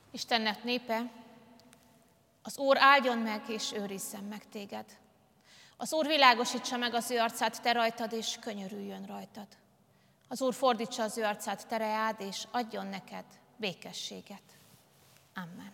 Istennek népe, az Úr áldjon meg és őrizzen meg téged. Az Úr világosítsa meg az ő arcát te rajtad, és könyörüljön rajtad. Az Úr fordítsa az ő arcát te reád, és adjon neked békességet. Amen.